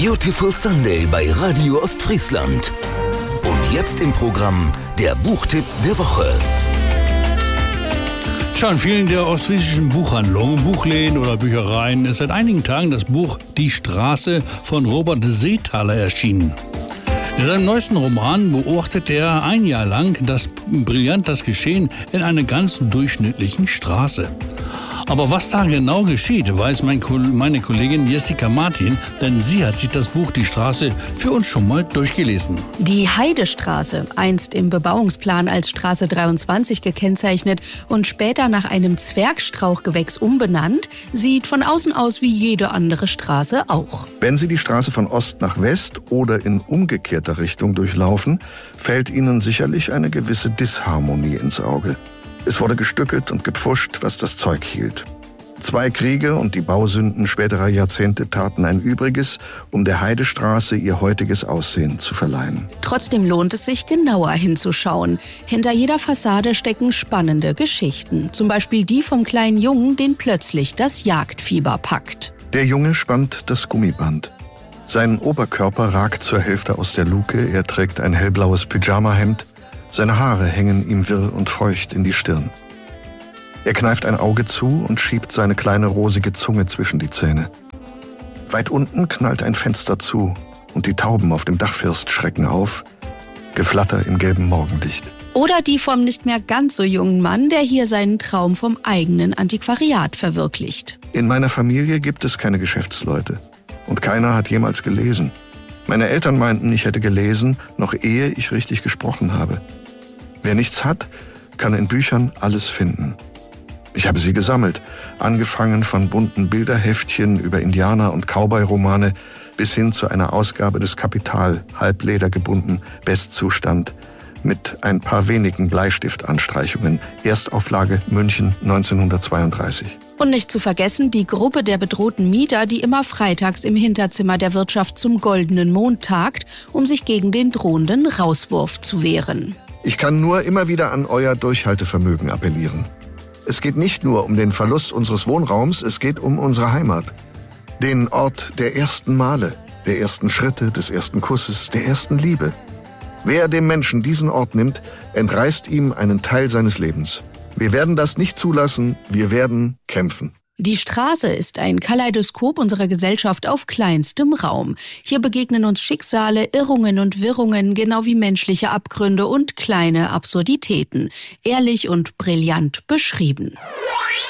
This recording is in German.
Beautiful Sunday bei Radio Ostfriesland. Und jetzt im Programm der Buchtipp der Woche. Tja, in vielen der ostfriesischen Buchhandlungen, Buchläden oder Büchereien ist seit einigen Tagen das Buch Die Straße von Robert Seethaler erschienen. In seinem neuesten Roman beobachtet er ein Jahr lang das Geschehen in einer ganz durchschnittlichen Straße. Aber was da genau geschieht, weiß meine Kollegin Jessica Martin, denn sie hat sich das Buch Die Straße für uns schon mal durchgelesen. Die Heidestraße, einst im Bebauungsplan als Straße 23 gekennzeichnet und später nach einem Zwergstrauchgewächs umbenannt, sieht von außen aus wie jede andere Straße auch. Wenn Sie die Straße von Ost nach West oder in umgekehrter Richtung durchlaufen, fällt Ihnen sicherlich eine gewisse Disharmonie ins Auge. Es wurde gestückelt und gepfuscht, was das Zeug hielt. 2 Kriege und die Bausünden späterer Jahrzehnte taten ein Übriges, um der Heidestraße ihr heutiges Aussehen zu verleihen. Trotzdem lohnt es sich, genauer hinzuschauen. Hinter jeder Fassade stecken spannende Geschichten. Zum Beispiel die vom kleinen Jungen, den plötzlich das Jagdfieber packt. Der Junge spannt das Gummiband. Sein Oberkörper ragt zur Hälfte aus der Luke, er trägt ein hellblaues Pyjamahemd. Seine Haare hängen ihm wirr und feucht in die Stirn. Er kneift ein Auge zu und schiebt seine kleine rosige Zunge zwischen die Zähne. Weit unten knallt ein Fenster zu und die Tauben auf dem Dachfirst schrecken auf. Geflatter im gelben Morgenlicht. Oder die vom nicht mehr ganz so jungen Mann, der hier seinen Traum vom eigenen Antiquariat verwirklicht. In meiner Familie gibt es keine Geschäftsleute und keiner hat jemals gelesen. Meine Eltern meinten, ich hätte gelesen, noch ehe ich richtig gesprochen habe. Wer nichts hat, kann in Büchern alles finden. Ich habe sie gesammelt, angefangen von bunten Bilderheftchen über Indianer- und Cowboy-Romane bis hin zu einer Ausgabe des Kapital, Halbleder gebunden, Bestzustand, mit ein paar wenigen Bleistiftanstreichungen, Erstauflage München 1932. Und nicht zu vergessen die Gruppe der bedrohten Mieter, die immer freitags im Hinterzimmer der Wirtschaft zum Goldenen Mond tagt, um sich gegen den drohenden Rauswurf zu wehren. Ich kann nur immer wieder an euer Durchhaltevermögen appellieren. Es geht nicht nur um den Verlust unseres Wohnraums, es geht um unsere Heimat. Den Ort der ersten Male, der ersten Schritte, des ersten Kusses, der ersten Liebe. Wer dem Menschen diesen Ort nimmt, entreißt ihm einen Teil seines Lebens. Wir werden das nicht zulassen, wir werden kämpfen. Die Straße ist ein Kaleidoskop unserer Gesellschaft auf kleinstem Raum. Hier begegnen uns Schicksale, Irrungen und Wirrungen, genau wie menschliche Abgründe und kleine Absurditäten. Ehrlich und brillant beschrieben.